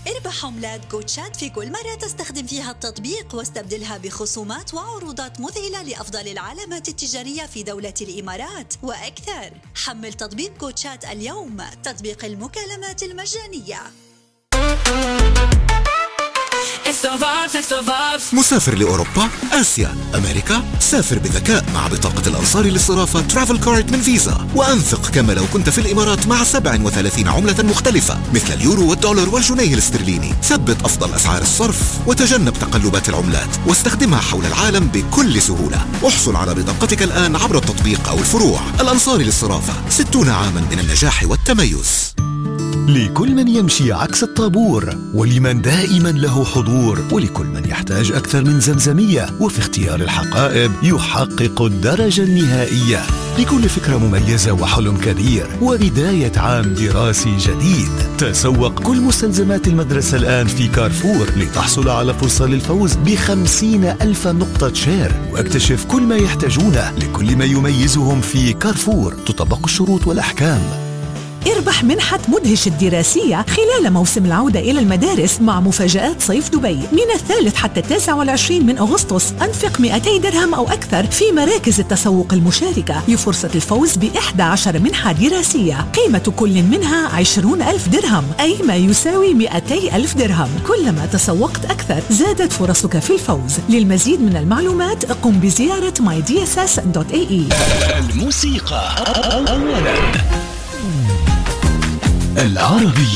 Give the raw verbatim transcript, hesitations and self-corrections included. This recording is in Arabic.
اربح عملات جوتشات في كل مرة تستخدم فيها التطبيق، واستبدلها بخصومات وعروضات مذهلة لأفضل العلامات التجارية في دولة الإمارات وأكثر. حمل تطبيق جوتشات اليوم، تطبيق المكالمات المجانية. مسافر لأوروبا، آسيا، أمريكا؟ سافر بذكاء مع بطاقة الأنصاري للصرافة ترافل كارد من فيزا، وأنفق كما لو كنت في الإمارات مع سبع وثلاثين عملة مختلفة مثل اليورو والدولار والجنيه الاسترليني. ثبت أفضل أسعار الصرف وتجنب تقلبات العملات، واستخدمها حول العالم بكل سهولة. احصل على بطاقتك الآن عبر التطبيق أو الفروع. الأنصاري للصرافة، ستون عاما من النجاح والتميز. لكل من يمشي عكس الطابور، ولمن دائما له حضور، ولكل من يحتاج أكثر من زمزمية، وفي اختيار الحقائب يحقق الدرجة النهائية. لكل فكرة مميزة وحلم كبير وبداية عام دراسي جديد. تسوق كل مستلزمات المدرسة الآن في كارفور لتحصل على فرصة للفوز بخمسين ألف نقطة شير، واكتشف كل ما يحتاجونه لكل ما يميزهم في كارفور. تطبق الشروط والأحكام. اربح منحة مدهش الدراسية خلال موسم العودة إلى المدارس مع مفاجآت صيف دبي من الثالث حتى التاسع والعشرين من أغسطس. أنفق مئتي درهم أو أكثر في مراكز التسوق المشاركة لفرصة الفوز بإحدى عشر منحة دراسية قيمة كل منها عشرون ألف درهم، أي ما يساوي مئتي ألف درهم. كلما تسوقت أكثر زادت فرصك في الفوز. للمزيد من المعلومات قم بزيارة ماي دي إس إس دوت إيه إي. الموسيقى أولا العربية.